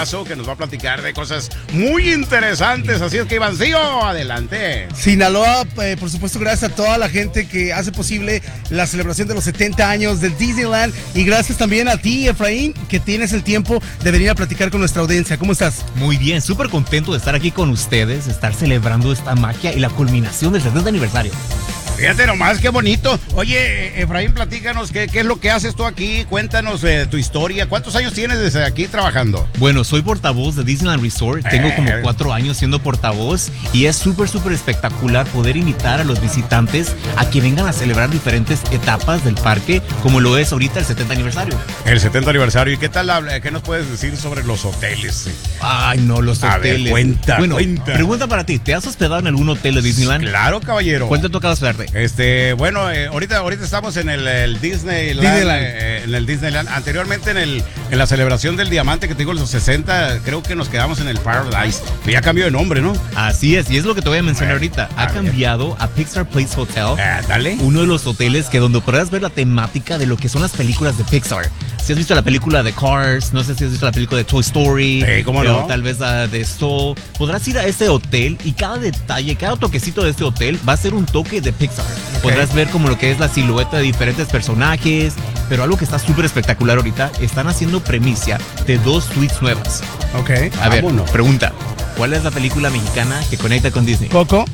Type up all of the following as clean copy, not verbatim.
amigazo que nos va a platicar de cosas muy interesantes. Así es que, Ivancillo, adelante. Sinaloa, por supuesto, gracias a toda la gente que hace posible la celebración de los 70 años de Disneyland. Y gracias también a ti, Efraín, que tienes el tiempo de venir a platicar con nuestra audiencia. ¿Cómo estás? Muy bien, súper contento de estar aquí con ustedes, estar celebrando esta magia y la culminación del 70 aniversario. Fíjate nomás, qué bonito. Oye, Efraín, platícanos, ¿qué es lo que haces tú aquí? Cuéntanos tu historia. ¿Cuántos años tienes desde aquí trabajando? Bueno, soy portavoz de Disneyland Resort. Tengo como 4 años siendo portavoz y es súper espectacular poder invitar a los visitantes a que vengan a celebrar diferentes etapas del parque, como lo es ahorita el 70 aniversario. El 70 aniversario. ¿Y qué tal? ¿Qué nos puedes decir sobre los hoteles? Ay, no, los hoteles. Cuenta. Pregunta para ti. ¿Te has hospedado en algún hotel de Disneyland? Claro, caballero. ¿Cuál te toca hospedarte? Bueno, ahorita estamos en el Disneyland. En el Disneyland. Anteriormente en la celebración del diamante que te digo, los 60, creo que nos quedamos en el Paradise. Ya cambió de nombre, ¿no? Así es, y es lo que te voy a mencionar ahorita. Ha cambiado a Pixar Place Hotel. Dale. Uno de los hoteles que donde podrás ver la temática de lo que son las películas de Pixar. Si has visto la película de Cars, no sé si has visto la película de Toy Story, ¿cómo no? O tal vez de Soul, podrás ir a este hotel y cada detalle, cada toquecito de este hotel va a ser un toque de Pixar. Podrás ver como lo que es la silueta de diferentes personajes, pero algo que está súper espectacular ahorita, están haciendo premicia de 2 suites nuevas. Ok. A ver, pregunta, ¿cuál es la película mexicana que conecta con Disney? Coco.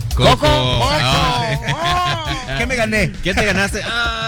¿Qué me gané? ¿Qué te ganaste?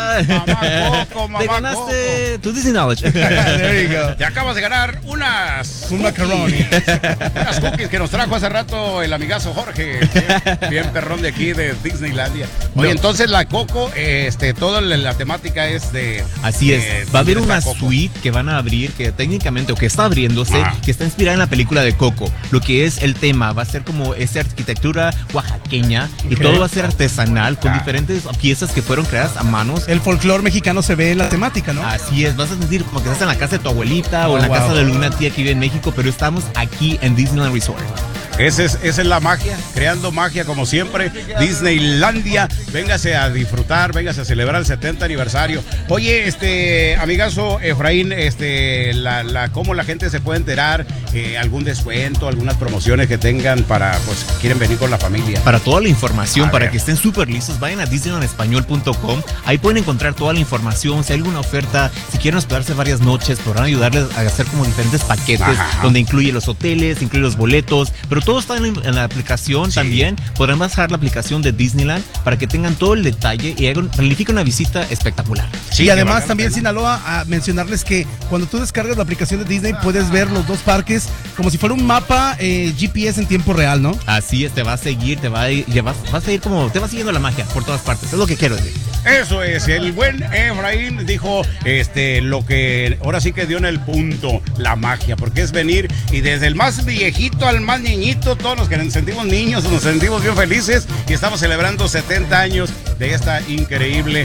Mamá te ganaste tu Disney Knowledge. There you go. Te acabas de ganar un macaroni. Unas cookies que nos trajo hace rato el amigazo Jorge. Bien perrón de aquí de Disneylandia. Oye, entonces la Coco, toda la temática es de... Así es. Va a haber una suite que van a abrir, que técnicamente, o que está abriéndose, que está inspirada en la película de Coco. Lo que es el tema, va a ser como esa arquitectura oaxaqueña y todo va a ser artesanal con diferentes piezas que fueron creadas a manos. El folclore mexicano se ve en la temática, ¿no? Así es, vas a sentir como que estás en la casa de tu abuelita o en la casa de alguna tía que vive en México, pero estamos aquí en Disneyland Resort. Esa es la magia, creando magia como siempre. Disneylandia, véngase a disfrutar, véngase a celebrar el 70 aniversario. Oye, amigazo Efraín, cómo la gente se puede enterar, algún descuento, algunas promociones que tengan para, pues, quieren venir con la familia. Para toda la información, para que estén súper listos, vayan a disneylandespañol.com. Ahí pueden encontrar toda la información, si hay alguna oferta, si quieren hospedarse varias noches, podrán ayudarles a hacer como diferentes paquetes, donde incluye los hoteles, incluye los boletos, pero todo está en la aplicación también. Podrán bajar la aplicación de Disneyland para que tengan todo el detalle y planifiquen una visita espectacular. Sí, y además también, Sinaloa, a mencionarles que cuando tú descargas la aplicación de Disney puedes ver los 2 parques como si fuera un mapa GPS en tiempo real, ¿no? Así es, te va a seguir, vas a ir como, te va siguiendo la magia por todas partes, es lo que quiero decir. Eso es, el buen Efraín dijo lo que ahora sí que dio en el punto, la magia, porque es venir y desde el más viejito al más niñito, todos los que nos sentimos niños, nos sentimos bien felices y estamos celebrando 70 años de esta increíble,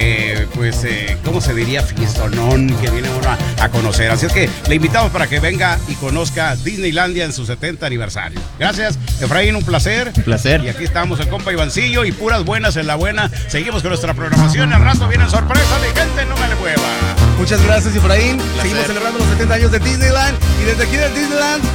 ¿cómo se diría? Fiestonón que viene uno a conocer. Así es que le invitamos para que venga y conozca Disneylandia en su 70 aniversario. Gracias, Efraín, un placer. Un placer. Y aquí estamos el compa Ivancillo y puras buenas en la buena. Seguimos con nuestra programación. Al rato vienen sorpresas de gente, no me le mueva. Muchas gracias, Efraín. Seguimos celebrando los 70 años de Disneyland y desde aquí de Disneyland